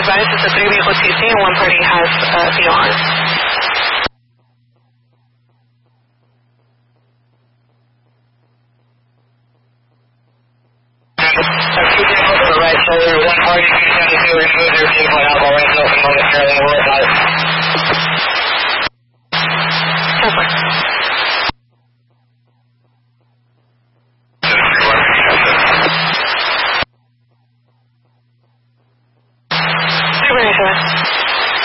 advised it's a 3-vehicle TC and one party has VOR. Two vehicles to the right shoulder, one party 272, remove your vehicle and alcohol right now, momentarily, we'll advise.